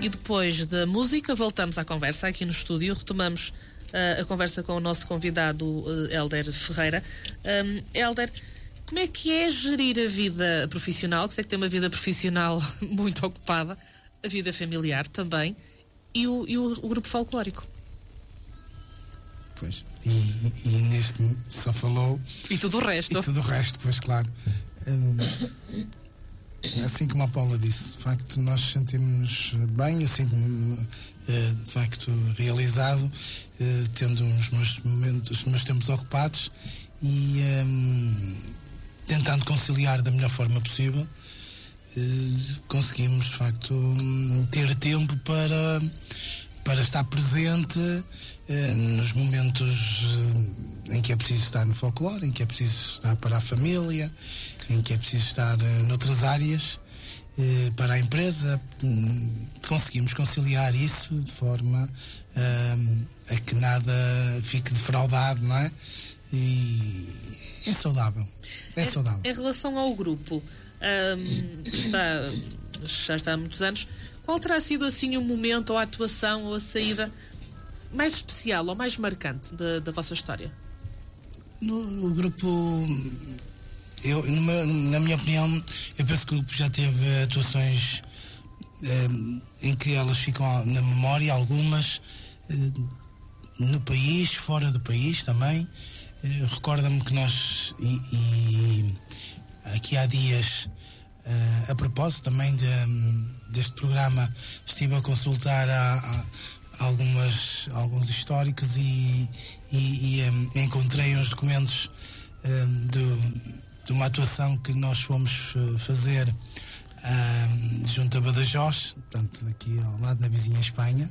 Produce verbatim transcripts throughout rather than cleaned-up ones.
E depois da música, voltamos à conversa aqui no estúdio. Retomamos uh, a conversa com o nosso convidado, uh, Hélder Ferreira. Um, Hélder, como é que é gerir a vida profissional? Que sei que tem uma vida profissional muito ocupada, a vida familiar também, e o, e o, o grupo folclórico? Pois, e, e neste só falou... E tudo o resto. E tudo o resto, pois claro. Um, assim como a Paula disse, de facto nós sentimos bem, eu sinto-me de facto realizado, tendo uns meus momentos, os meus tempos ocupados e um, tentando conciliar da melhor forma possível, conseguimos de facto ter tempo para, para estar presente nos momentos em que é preciso estar no folclore, em que é preciso estar para a família, em que é preciso estar noutras áreas, para a empresa. Conseguimos conciliar isso de forma a que nada fique defraudado, não é? E é saudável. É em, saudável. Em relação ao grupo, um, está, já está há muitos anos, qual terá sido assim o momento, ou a atuação, ou a saída mais especial ou mais marcante da, da vossa história? No, no grupo, eu, numa, na minha opinião, eu penso que o grupo já teve atuações eh, em que elas ficam na memória, algumas eh, no país, fora do país também. Eh, Recorda-me que nós, e, e aqui há dias, eh, a propósito também de, deste programa, estive a consultar a, a algumas, alguns históricos e, e, e um, encontrei uns documentos um, de, de uma atuação que nós fomos uh, fazer um, junto a Badajoz, portanto aqui ao lado na vizinha Espanha,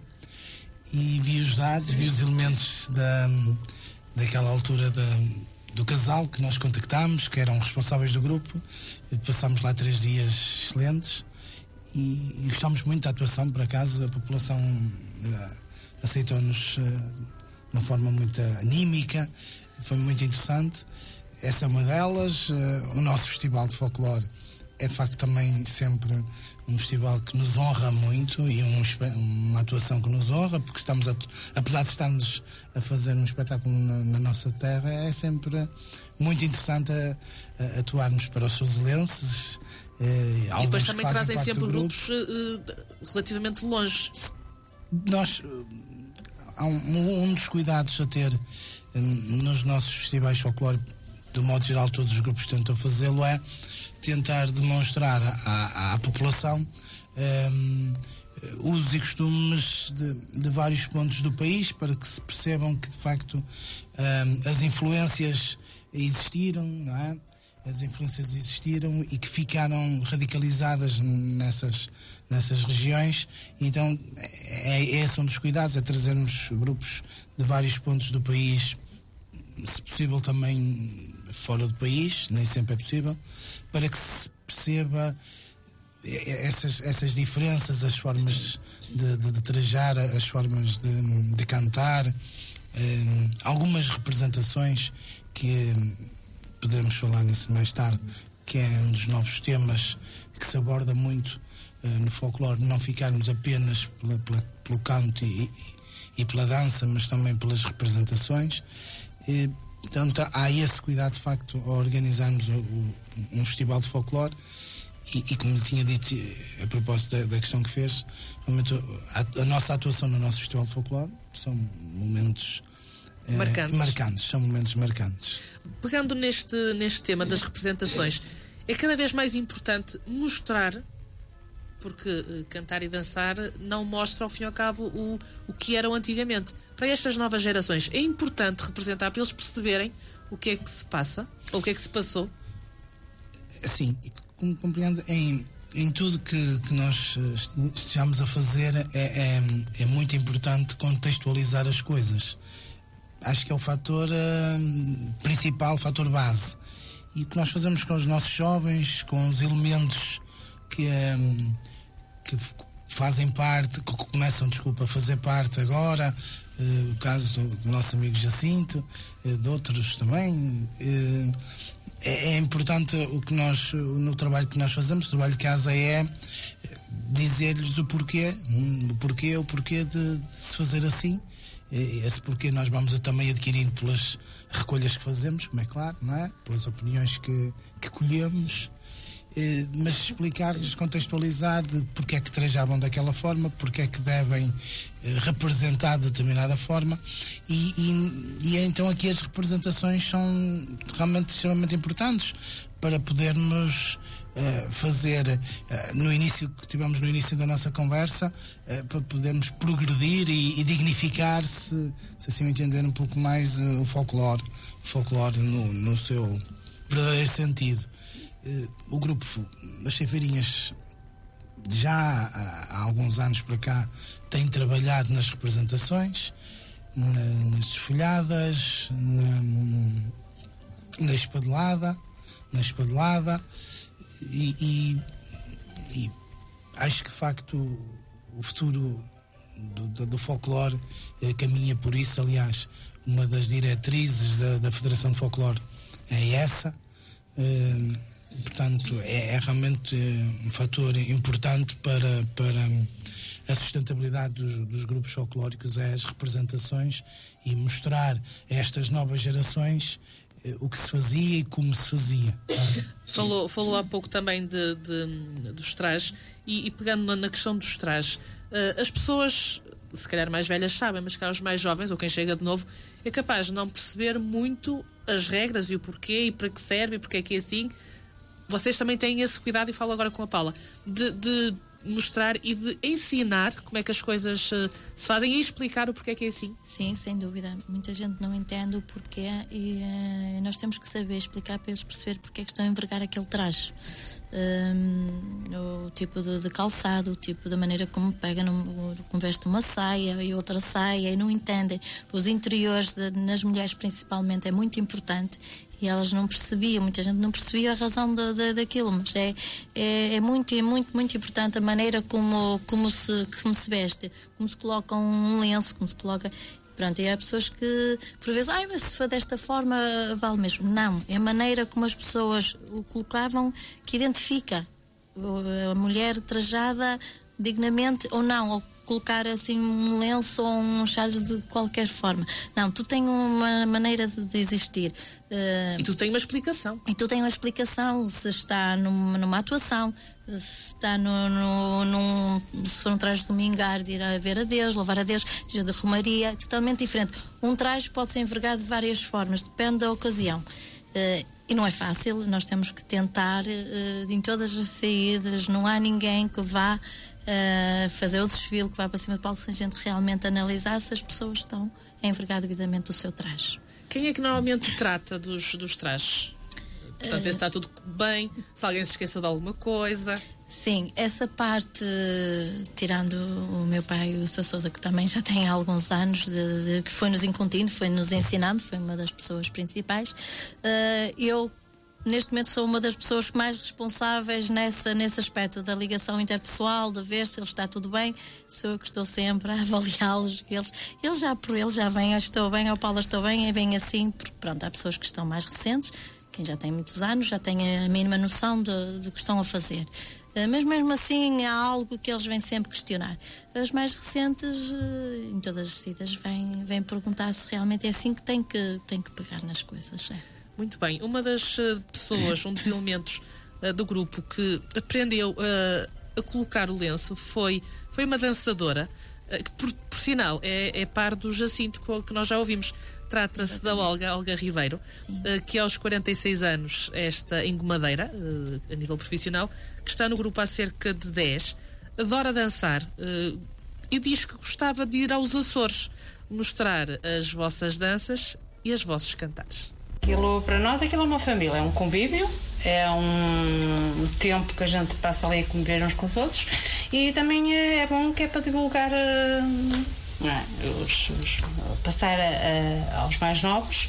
e vi os dados, vi os elementos da, daquela altura da, do casal que nós contactámos, que eram responsáveis do grupo. Passámos lá três dias excelentes e, e gostámos muito da atuação. Por acaso a população uh, aceitou-nos uh, de uma forma muito anímica, foi muito interessante. Essa é uma delas. Uh, o nosso festival de folclore é de facto também sempre um festival que nos honra muito e um, uma atuação que nos honra, porque estamos a, apesar de estarmos a fazer um espetáculo na, na nossa terra, é sempre muito interessante a, a atuarmos para os suzelenses. Eh, e depois também trazem sempre grupos uh, relativamente longe. Nós, há um, um dos cuidados a ter um, nos nossos festivais de folclore, de modo geral todos os grupos tentam fazê-lo, é tentar demonstrar à, à população um, usos e costumes de, de vários pontos do país, para que se percebam que de facto um, as influências existiram, não é? As influências existiram e que ficaram radicalizadas nessas, nessas regiões. Então é, é esse um dos cuidados, é trazermos grupos de vários pontos do país, se possível também fora do país, nem sempre é possível, para que se perceba essas, essas diferenças, as formas de, de, de trajar, as formas de, de cantar, eh, algumas representações que poderemos falar nisso mais tarde, que é um dos novos temas que se aborda muito eh, no folclore, não ficarmos apenas pela, pela, pelo canto e, e pela dança, mas também pelas representações. E, portanto, há esse cuidado de facto ao organizarmos o, o, um festival de folclore e, e como lhe tinha dito a propósito da, da questão que fez, a, a nossa atuação no nosso festival de folclore são momentos marcantes. Eh, marcantes, são momentos marcantes. Pegando neste, neste tema das representações, é cada vez mais importante mostrar, porque uh, cantar e dançar não mostra ao fim e ao cabo o, o que eram antigamente. Para estas novas gerações é importante representar, para eles perceberem o que é que se passa, ou o que é que se passou. Sim, como compreendo, em, em tudo que, que nós estejamos a fazer é, é, é muito importante contextualizar as coisas. Acho que é o fator uh, principal, o fator base. E o que nós fazemos com os nossos jovens, com os elementos que, um, que fazem parte, que começam, desculpa, a fazer parte agora, uh, o caso do, do nosso amigo Jacinto, uh, de outros também, uh, é, é importante o que nós, no trabalho que nós fazemos, o trabalho de casa, é dizer-lhes o porquê, o porquê, o porquê de, de se fazer assim. Esse porquê nós vamos também adquirindo pelas recolhas que fazemos, como é claro, não é? Pelas opiniões que, que colhemos, mas explicar-lhes, contextualizar de porque é que trajavam daquela forma, porque é que devem representar de determinada forma, e, e, e então aqui as representações são realmente extremamente importantes para podermos uh, fazer, uh, no início, que tivemos no início da nossa conversa, uh, para podermos progredir e, e dignificar, se, se assim entender um pouco mais uh, o folclore, o folclore no, no seu verdadeiro sentido. Uh, o grupo das Ceifeirinhas já há, há alguns anos para cá tem trabalhado nas representações, na, nas desfolhadas, na, na espadelada, na espadelada e, e, e acho que de facto o futuro do, do, do folclore eh, caminha por isso. Aliás, uma das diretrizes da, da Federação de Folclore é essa. Eh, portanto, é, é realmente um fator importante para, para a sustentabilidade dos, dos grupos folclóricos, é as representações e mostrar a estas novas gerações o que se fazia e como se fazia. Falou, falou há pouco também de, de, dos trajes e, e pegando na, na questão dos trajes, uh, as pessoas, se calhar mais velhas sabem, mas cá os mais jovens, ou quem chega de novo, é capaz de não perceber muito as regras e o porquê e para que serve e porque é que é assim. Vocês também têm esse cuidado, e falo agora com a Paula, de, de mostrar e de ensinar como é que as coisas uh, se fazem e explicar o porquê é que é assim. Sim, sem dúvida. Muita gente não entende o porquê e uh, nós temos que saber explicar para eles perceber porque é que estão a envergar aquele traje. Um, o tipo de, de calçado, o tipo da maneira como pega, no, como veste uma saia e outra saia, e não entendem. Os interiores, de, nas mulheres principalmente, é muito importante. E elas não percebiam, muita gente não percebia a razão de, de, daquilo, mas é, é, é muito, é muito, muito importante a maneira como, como, se, como se veste, como se coloca um lenço, como se coloca. Pronto, e há pessoas que, por vezes, ai, mas se for desta forma, vale mesmo. Não, é a maneira como as pessoas o colocavam que identifica a mulher trajada dignamente ou não, ou colocar assim um lenço ou um chale de qualquer forma. Não, tu tens uma maneira de existir. Uh, e tu tens uma explicação. E tu tens uma explicação, se está numa, numa atuação, se está no, no, num, se for um traje domingar de ir a ver a Deus, louvar a Deus, de romaria, é totalmente diferente. Um traje pode ser envergado de várias formas, depende da ocasião. Uh, e não é fácil, nós temos que tentar uh, em todas as saídas, não há ninguém que vá Uh, fazer o desfile, que vai para cima do palco, se a gente realmente analisar se as pessoas estão a envergar devidamente o seu traje. Quem é que normalmente trata dos, dos trajes? Portanto, uh, se está tudo bem, se alguém se esqueceu de alguma coisa. Sim, essa parte, tirando o meu pai, o senhor Sousa, que também já tem alguns anos, de, de, que foi-nos incutindo, foi-nos ensinando, foi uma das pessoas principais, uh, eu neste momento sou uma das pessoas mais responsáveis nessa, nesse aspecto da ligação interpessoal, de ver se ele está tudo bem. Sou eu que estou sempre a avaliá-los. Eles, eles já por eles já vêm, eu estou bem, ou Paula estou bem, é bem assim, porque pronto, há pessoas que estão mais recentes, quem já tem muitos anos já tem a mínima noção de, de que estão a fazer. Mas mesmo assim há algo que eles vêm sempre questionar. As mais recentes, em todas as saídas, vêm, vêm perguntar se realmente é assim que tem que, tem que pegar nas coisas. É. Muito bem. Uma das uh, pessoas, um dos elementos uh, do grupo que aprendeu uh, a colocar o lenço foi, foi uma dançadora, uh, que por, por sinal é, é par do Jacinto que nós já ouvimos. Trata-se da Olga, Olga Ribeiro, uh, que aos quarenta e seis anos, esta engomadeira, uh, a nível profissional, que está no grupo há cerca de dez, adora dançar uh, e diz que gostava de ir aos Açores mostrar as vossas danças e as vossos cantares. Aquilo, para nós, aquilo é uma família, é um convívio, é um tempo que a gente passa ali a conviver uns com os outros, e também é bom que é para divulgar, não é, os, os, passar a, a, aos mais novos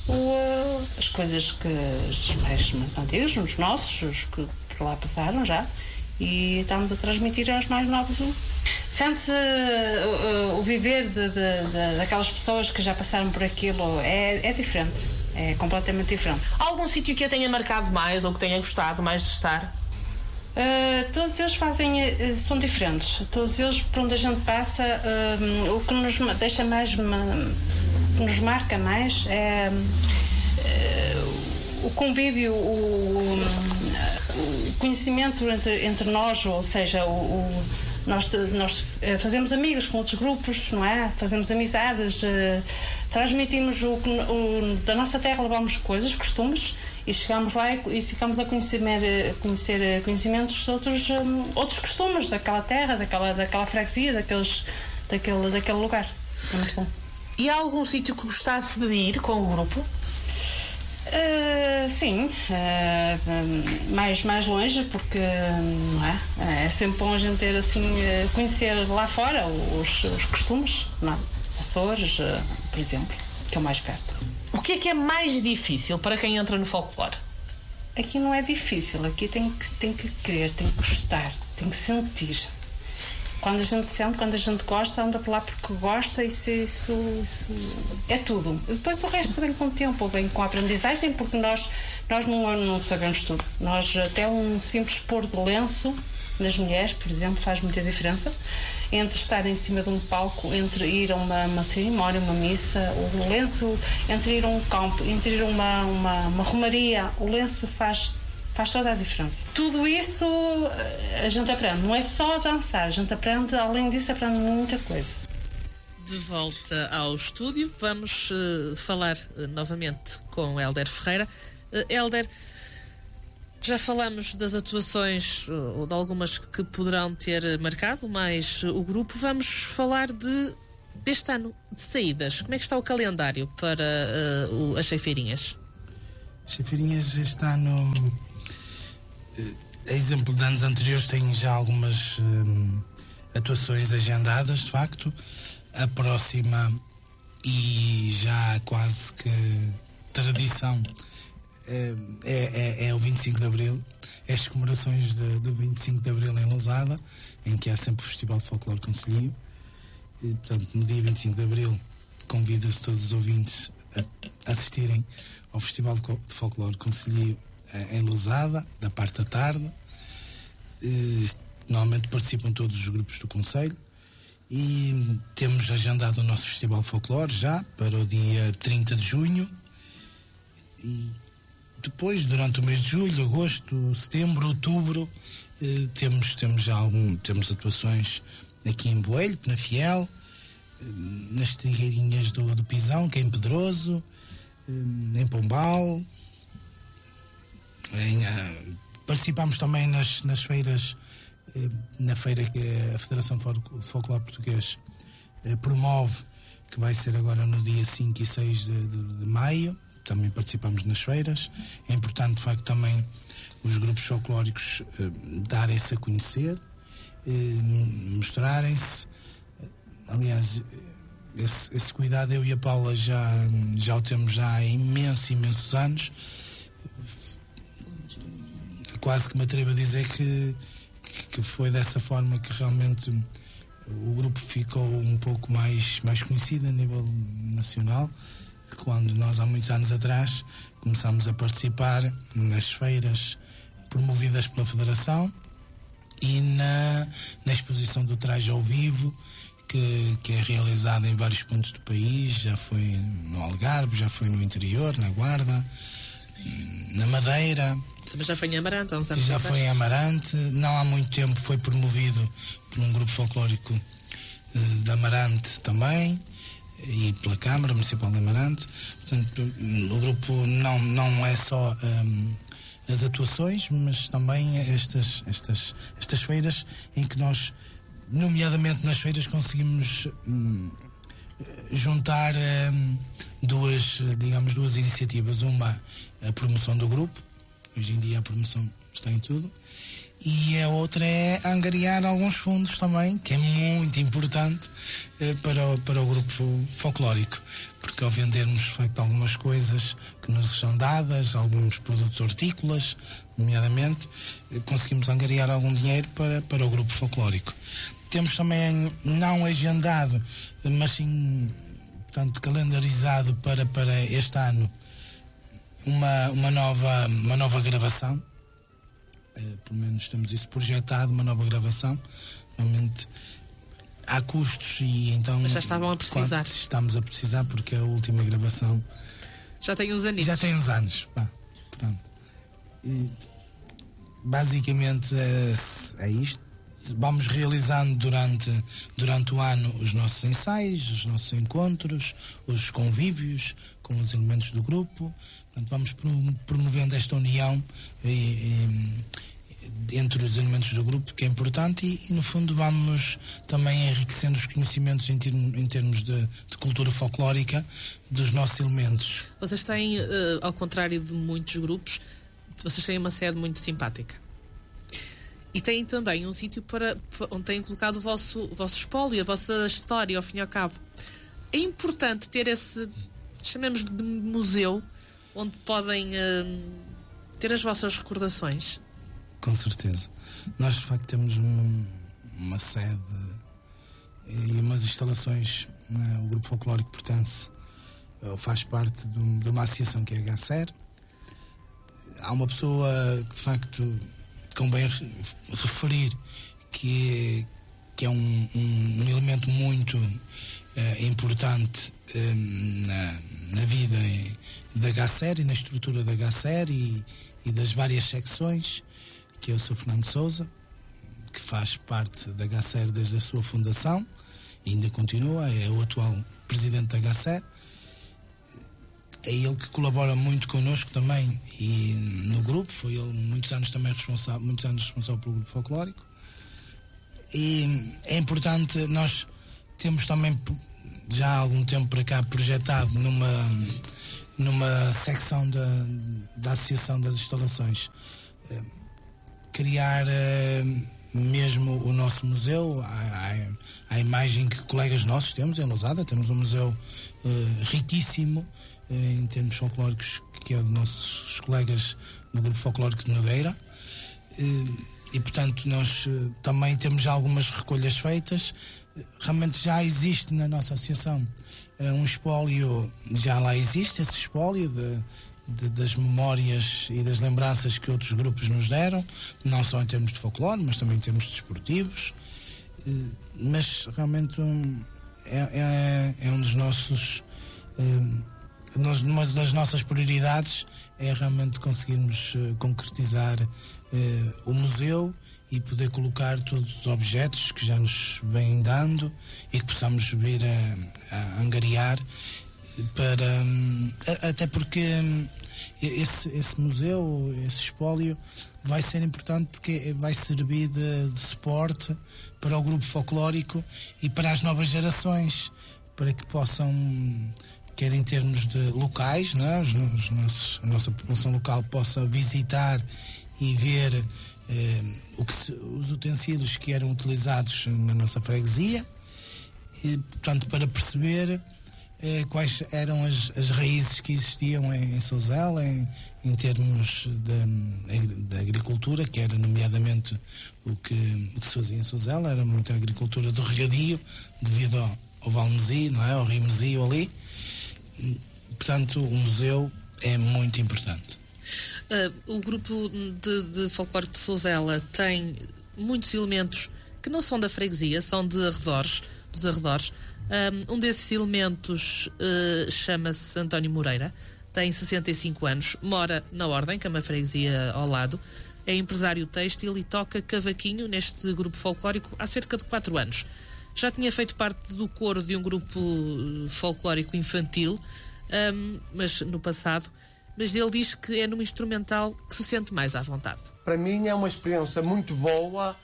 o, as coisas que os mais, mais antigos, os nossos, os que por lá passaram já, e estamos a transmitir aos mais novos o sente-se uh, uh, o viver de, de, de, daquelas pessoas que já passaram por aquilo é, é diferente. É completamente diferente. Há algum sítio que a tenha marcado mais ou que tenha gostado mais de estar? Uh, todos eles fazem, uh, são diferentes. Todos eles, por onde a gente passa, uh, o que nos deixa mais, o que nos marca mais é uh, o convívio, o, o conhecimento entre, entre nós, ou seja, o, o, nós, nós fazemos amigos com outros grupos, não é? Fazemos amizades, uh, transmitimos o, o da nossa terra, levamos coisas, costumes. E chegamos lá e, e ficamos a conhecer, a conhecer conhecimentos de outros, um, outros costumes daquela terra, daquela, daquela freguesia, daqueles, daquele, daquele lugar. É muito bom. E há algum sítio que gostasse de ir com o grupo? Uh, sim, uh, mais, mais longe, porque não é? É sempre bom a gente ter assim, conhecer lá fora os, os costumes, não é? Açores, uh, por exemplo, que é o mais perto. O que é que é mais difícil para quem entra no folclore? Aqui não é difícil, aqui tem que, tem que querer, tem que gostar, tem que sentir. Quando a gente sente, quando a gente gosta, anda por lá porque gosta, isso, isso, isso é tudo. E depois o resto vem com o tempo, vem com a aprendizagem, porque nós, nós não, não sabemos tudo. Nós, até um simples pôr de lenço nas mulheres, por exemplo, faz muita diferença. Entre estar em cima de um palco, entre ir a uma, uma cerimónia, uma missa, o lenço, entre ir a um campo, entre ir a uma, uma, uma romaria, o lenço faz, faz toda a diferença. Tudo isso a gente aprende, não é só dançar, a gente aprende, além disso, aprende muita coisa. De volta ao estúdio, vamos uh, falar uh, novamente com Hélder Ferreira. Uh, Hélder, já falamos das atuações, ou de algumas que poderão ter marcado mais o grupo. Vamos falar de, deste ano, de saídas. Como é que está o calendário para uh, as Ceifeirinhas? As Ceifeirinhas este ano, a exemplo de anos anteriores, tem já algumas hum, atuações agendadas, de facto. A próxima, e já quase que tradição, É, é, é o vinte e cinco de Abril, é as comemorações de, do vinte e cinco de Abril em Lousada, em que há sempre o Festival de Folclore Concelhio. E, portanto, no dia vinte e cinco de Abril, convida-se todos os ouvintes a assistirem ao Festival de Folclore Concelhio em Lousada, da parte da tarde. E, normalmente participam todos os grupos do Concelho. E temos agendado o nosso Festival de Folclore já para o dia trinta de junho. E depois, durante o mês de julho, agosto, setembro, outubro, eh, temos, temos já algum, temos atuações aqui em Boelho, na Fiel, eh, nas Trigueirinhas do, do Pisão, que é em Pedroso, eh, em Pombal. Em, ah, participamos também nas, nas feiras, eh, na feira que a Federação de Folclore Português eh, promove, que vai ser agora no dia cinco e seis de, de, de maio. Também participamos nas feiras. É importante, de facto, também os grupos folclóricos eh, darem-se a conhecer, eh, mostrarem-se. Aliás, esse, esse cuidado eu e a Paula já, já o temos já há imensos, imensos anos. Quase que me atrevo a dizer que, que foi dessa forma que realmente o grupo ficou um pouco mais, mais conhecido a nível nacional. Quando nós, há muitos anos atrás, começámos a participar nas feiras promovidas pela Federação e na, na exposição do traje ao vivo, que, que é realizada em vários pontos do país. Já foi no Algarve, já foi no interior, na Guarda, na Madeira. Mas já foi em Amarante, há uns anos Já atrás. foi em Amarante. Não há muito tempo foi promovido por um grupo folclórico de Amarante também, e pela Câmara Municipal de Amarante. Portanto, o grupo não, não é só um, as atuações, mas também estas, estas, estas feiras em que nós, nomeadamente nas feiras, conseguimos um, juntar um, duas, digamos, duas iniciativas. Uma, a promoção do grupo. Hoje em dia a promoção está em tudo. E a outra é angariar alguns fundos também, que é muito importante eh, para, o, para o grupo folclórico, porque ao vendermos, de facto, algumas coisas que nos são dadas, alguns produtos hortícolas, nomeadamente, eh, conseguimos angariar algum dinheiro para, para o grupo folclórico. Temos também, não agendado, mas sim, portanto, calendarizado para, para este ano, uma, uma, nova, uma nova gravação. Uh, pelo menos temos isso projetado, uma nova gravação. Realmente há custos e então... Mas já estavam a precisar. Estamos a precisar porque a última gravação... Já tem uns anos. Já tem uns anos. Pá, pronto. E, basicamente é, é isto. Vamos realizando durante, durante o ano os nossos ensaios, os nossos encontros, os convívios com os elementos do grupo. Portanto, vamos promovendo esta união e, e, entre os elementos do grupo, que é importante, e, e no fundo vamos também enriquecendo os conhecimentos em, termo, em termos de, de cultura folclórica dos nossos elementos. Vocês têm, uh, ao contrário de muitos grupos, vocês têm uma sede muito simpática. E têm também um sítio para, onde têm colocado o vosso, o vosso espólio, a vossa história, ao fim e ao cabo. É importante ter esse, chamemos de museu, onde podem uh, ter as vossas recordações. Com certeza. Nós, de facto, temos uma, uma sede e umas instalações. Né? O Grupo Folclórico pertence, faz parte de, um, de uma associação que é a GACER. Há uma pessoa que, de facto, convém referir que, que é um, um, um elemento muito uh, importante uh, na, na vida da GACER e na estrutura da GACER e, e das várias secções, que é o senhor Fernando Sousa, que faz parte da GACER desde a sua fundação e ainda continua, é o atual presidente da GACER. É ele que colabora muito connosco também e no grupo, foi ele muitos anos também responsável, muitos anos responsável pelo grupo folclórico. E é importante, nós temos também já há algum tempo para cá projetado numa, numa secção da, da Associação das Instalações criar mesmo o nosso museu, a, a, a imagem que colegas nossos temos em Lousada. Temos um museu uh, riquíssimo uh, em termos folclóricos, que é dos nossos colegas do Grupo Folclórico de Nogueira, uh, e portanto nós uh, também temos já algumas recolhas feitas. Uh, realmente já existe na nossa associação uh, um espólio, já lá existe esse espólio de De, das memórias e das lembranças que outros grupos nos deram, não só em termos de folclore, mas também em termos desportivos. Mas realmente um, é, é, é um dos nossos um, uma das nossas prioridades é realmente conseguirmos uh, concretizar uh, o museu e poder colocar todos os objetos que já nos vêm dando e que possamos vir a, a angariar para, até porque esse, esse museu, esse espólio vai ser importante porque vai servir de, de suporte para o grupo folclórico e para as novas gerações, para que possam, quer em termos de locais, não é? os, os nossos, a nossa população local possa visitar e ver eh, o que se, os utensílios que eram utilizados na nossa freguesia, e, portanto, para perceber quais eram as, as raízes que existiam em, em Sousela em, em termos da agricultura, que era nomeadamente o que, o que se fazia em Sousela, era muita agricultura do regadio, devido ao, ao Valmesi, não é? Ao Rio Mesio ali. Portanto, o museu é muito importante. Uh, o grupo de, de folclore de Sousela tem muitos elementos que não são da freguesia, são de arredores, dos arredores. Um desses elementos uh, chama-se António Moreira, tem sessenta e cinco anos, mora na Ordem, que é uma freguesia ao lado, é empresário têxtil e toca cavaquinho neste grupo folclórico há cerca de quatro anos. Já tinha feito parte do coro de um grupo folclórico infantil, um, mas no passado, mas ele diz que é num instrumental que se sente mais à vontade. Para mim é uma experiência muito boa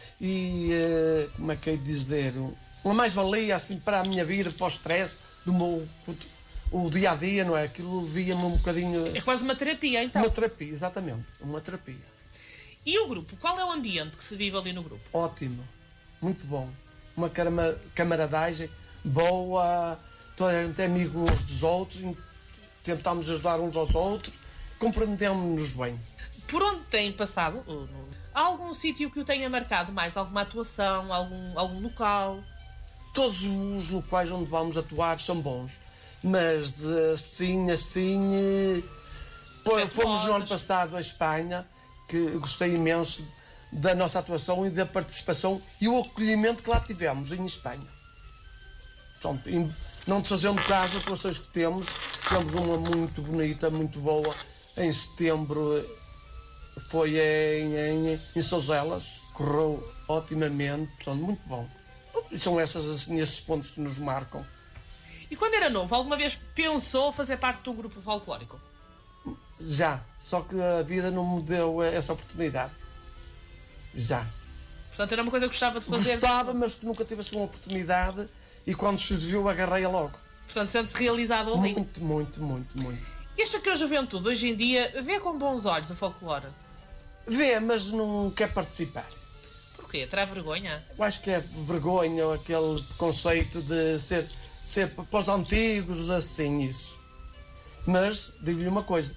e, uh, como é que é dizer... uma mais-valia assim para a minha vida, para o stress do meu o dia a dia, não é? Aquilo via-me um bocadinho. É quase uma terapia, então. Uma terapia, exatamente, uma terapia. E o grupo? Qual é o ambiente que se vive ali no grupo? Ótimo, muito bom. Uma camaradagem boa, toda a gente é amigo uns dos outros, tentamos ajudar uns aos outros, compreendemos-nos bem. Por onde tem passado? Há algum sítio que o tenha marcado mais? Alguma atuação? Algum, algum local? Todos os locais onde vamos atuar são bons, mas assim, assim, Pô, Sete fomos no ano rodas. passado à Espanha, que gostei imenso da nossa atuação e da participação e o acolhimento que lá tivemos em Espanha. Pronto, e não desfazendo caso as atuações que temos, temos uma muito bonita, muito boa. Em setembro foi em, em, em Souselas, correu otimamente, portanto, muito bom. E são essas, assim, esses pontos que nos marcam. E quando era novo, alguma vez pensou fazer parte de um grupo folclórico? Já, só que a vida não me deu essa oportunidade. Já. Portanto, era uma coisa que gostava de fazer. Gostava, mas que nunca tive a sua oportunidade e quando se viu agarrei-a logo. Portanto, sente-se realizado ali. Muito, muito, muito, muito. E acha que a juventude, hoje em dia, vê com bons olhos o folclore? Vê, mas não quer participar. Porquê? Terá vergonha? Eu acho que é vergonha aquele conceito de ser, ser para os antigos, assim, isso. Mas, digo-lhe uma coisa.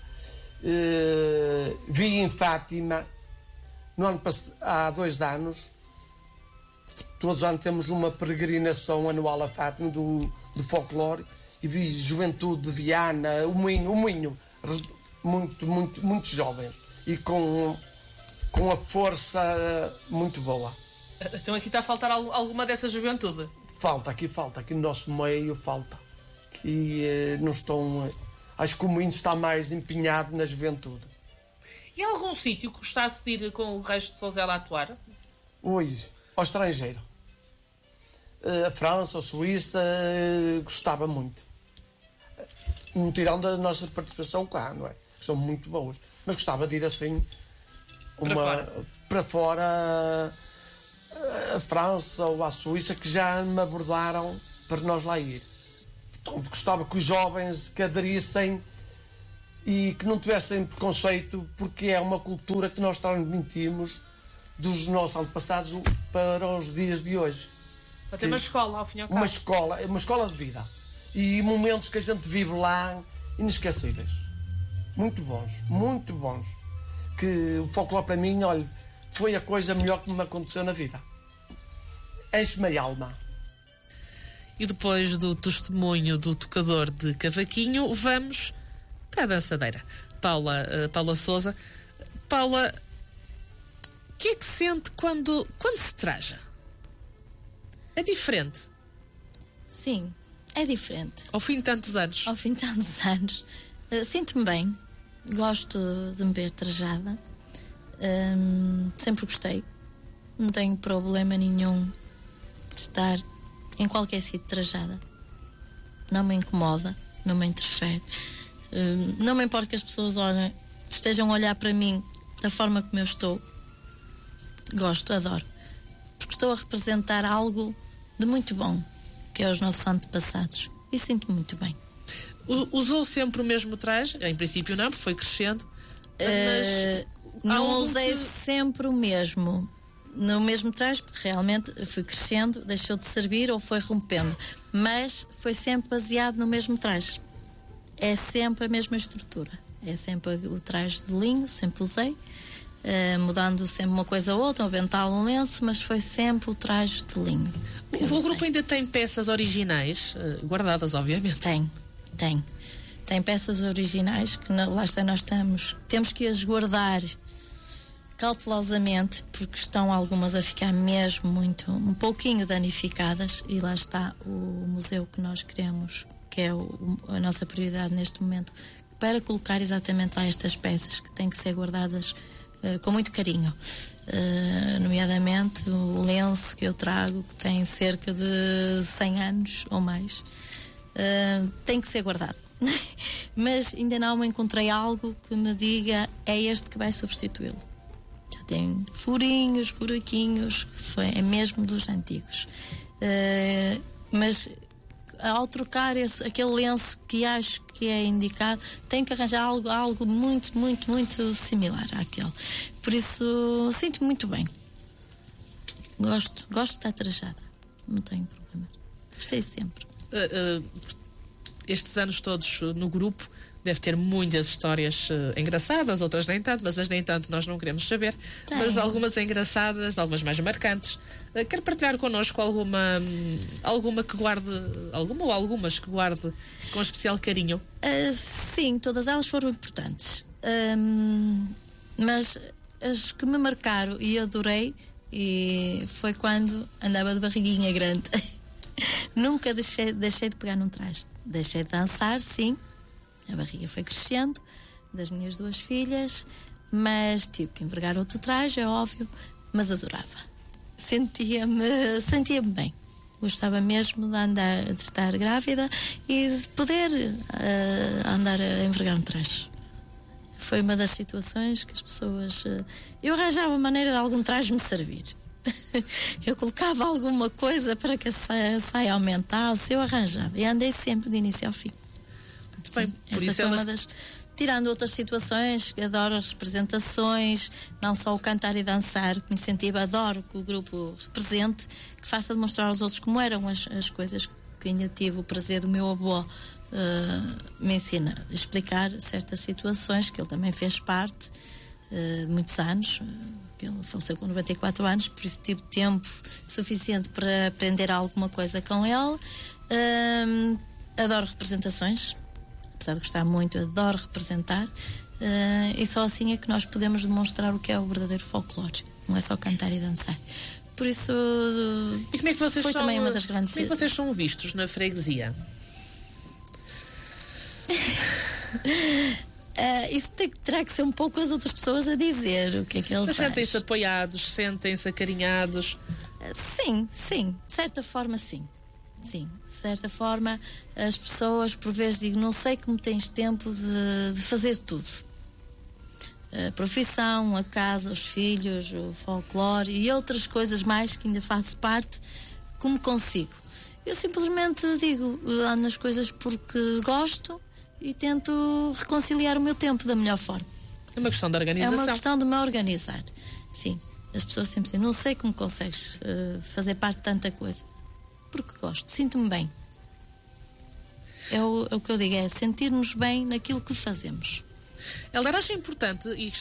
Uh, vi em Fátima, no ano pass- há dois anos, todos os anos temos uma peregrinação anual a Fátima do, do folclore, e vi juventude de Viana, o Moinho, o Moinho, muito, muito, muito jovens e com, com a força muito boa. Então aqui está a faltar al- alguma dessa juventude. Falta, aqui falta, aqui no nosso meio falta. Que eh, não estão. Eh, acho que o Moinho está mais empenhado na juventude. E há algum sítio que gostasse de ir com o resto de Sousela a atuar? Ui, ao estrangeiro. Eh, a França, a Suíça, eh, gostava muito. Não tirando da nossa participação cá, não é? Que são muito boas. Mas gostava de ir assim Para uma, fora. para fora a França ou a Suíça, que já me abordaram para nós lá ir. Então, gostava que os jovens que aderissem e que não tivessem preconceito, porque é uma cultura que nós transmitimos dos nossos antepassados para os dias de hoje. Para ter uma escola, ao fim e ao cabo. Uma escola, uma escola de vida. E momentos que a gente vive lá inesquecíveis. Muito bons, muito bons. Que o folclore para mim, olha, foi a coisa melhor que me aconteceu na vida. Enche-me a alma. E depois do testemunho do tocador de cavaquinho, vamos para a dançadeira. Paula, uh, Paula Sousa. Paula, o que é que sente quando, quando se traja? É diferente? Sim, é diferente. Ao fim de tantos anos? Ao fim de tantos anos, uh, sinto-me bem. Gosto de me ver trajada. Um, sempre gostei. Não tenho problema nenhum de estar em qualquer sítio trajada. Não me incomoda, não me interfere. Um, não me importa que as pessoas olhem, estejam a olhar para mim da forma como eu estou. Gosto, adoro. Porque estou a representar algo de muito bom, que é os nossos antepassados. E sinto-me muito bem. U- Usou sempre o mesmo traje? Em princípio não, porque foi crescendo. Uh, Mas há não algum usei que- sempre o mesmo. No mesmo traje, porque realmente fui crescendo, deixou de servir ou foi rompendo. Mas foi sempre baseado no mesmo traje. É sempre a mesma estrutura. É sempre o traje de linho, sempre usei. Uh, mudando sempre uma coisa ou outra, um avental, um lenço, mas foi sempre o traje de linho. que eu O usei. grupo ainda tem peças originais, uh, guardadas, obviamente. Tem, tem. Tem peças originais que na- lá está, nós estamos, temos que as guardar cautelosamente, porque estão algumas a ficar mesmo muito, um pouquinho danificadas, e lá está o museu que nós queremos, que é o- a nossa prioridade neste momento, para colocar exatamente lá estas peças que têm que ser guardadas eh, com muito carinho. Eh, nomeadamente o lenço que eu trago, que tem cerca de cem anos ou mais, uh, tem que ser guardado. Mas ainda não me encontrei algo que me diga é este que vai substituí-lo. Já tem furinhos, buraquinhos, foi, é mesmo dos antigos. Uh, mas ao trocar esse, aquele lenço que acho que é indicado, tenho que arranjar algo, algo muito, muito, muito similar àquele. Por isso sinto-me muito bem. Gosto, gosto de estar trajada. Não tenho problema. Gostei sempre. Uh, uh, estes anos todos uh, no grupo, Deve ter muitas histórias uh, engraçadas, outras nem tanto, mas as nem tanto nós não queremos saber. Tem. Mas algumas engraçadas, algumas mais marcantes. Uh, quer partilhar connosco alguma, hum, alguma que guarde, alguma ou algumas que guarde com especial carinho? Uh, sim, todas elas foram importantes. Um, mas as que me marcaram e adorei e foi quando andava de barriguinha grande. Nunca deixei, deixei de pegar num traste. Deixei de dançar, sim. A barriga foi crescendo, das minhas duas filhas, mas tive que envergar outro traje, é óbvio, mas adorava. Sentia-me, sentia-me bem. Gostava mesmo de andar, de estar grávida e de poder uh, andar a envergar um traje. Foi uma das situações que as pessoas... Uh, eu arranjava maneira de algum traje me servir. Eu colocava alguma coisa para que a saia, a saia aumentasse, eu arranjava. E andei sempre de início ao fim. Muito bem, por Essa isso foi elas... uma das... Tirando outras situações, adoro as representações, não só o cantar e dançar, que me incentiva, adoro que o grupo represente, que faça demonstrar aos outros como eram as, as coisas que ainda tive o prazer do meu avô uh, me ensina a explicar certas situações, que ele também fez parte uh, de muitos anos, que ele faleceu com noventa e quatro anos, por isso tive tempo suficiente para aprender alguma coisa com ele. Uh, adoro representações. Apesar de gostar muito, adoro representar, uh, e só assim é que nós podemos demonstrar o que é o verdadeiro folclore, não é só cantar e dançar. Por isso, uh, e como é que vocês foi são, também uma das grandes... Como é que vocês são vistos na freguesia? uh, isso tem, terá que ser um pouco as outras pessoas a dizer o que é que ele Mas faz. sentem-se apoiados, sentem-se acarinhados? Uh, sim, sim, de certa forma sim. Sim, de certa forma, as pessoas, por vezes, digo, não sei como tens tempo de, de fazer tudo. A profissão, a casa, os filhos, o folclore e outras coisas mais que ainda faço parte, como consigo. Eu simplesmente digo, ando nas coisas porque gosto e tento reconciliar o meu tempo da melhor forma. É uma questão de É organização. uma questão de me organizar. Sim, as pessoas sempre dizem, não sei como consegues uh, fazer parte de tanta coisa. Porque gosto, sinto-me bem. É o, é o que eu digo, é sentir-nos bem naquilo que fazemos. Helder, acha importante, e